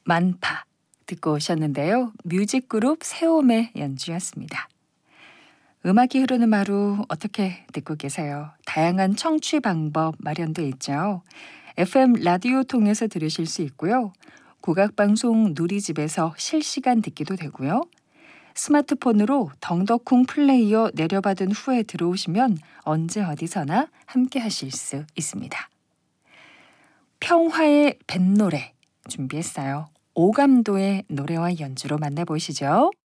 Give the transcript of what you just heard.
만파 듣고 오셨는데요. 뮤직그룹 새옴의 연주였습니다. 음악이 흐르는 하루 어떻게 듣고 계세요? 다양한 청취 방법 마련돼 있죠. FM 라디오 통해서 들으실 수 있고요. 국악방송 누리집에서 실시간 듣기도 되고요. 스마트폰으로 덩덕쿵 플레이어 내려받은 후에 들어오시면 언제 어디서나 함께 하실 수 있습니다. 평화의 뱃노래 준비했어요. 오감도의 노래와 연주로 만나보시죠.